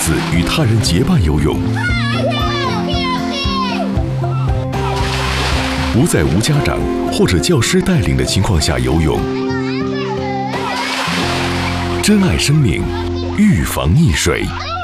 子与他人结伴游泳，不在无家长或者教师带领的情况下游泳，珍爱生命，预防溺水。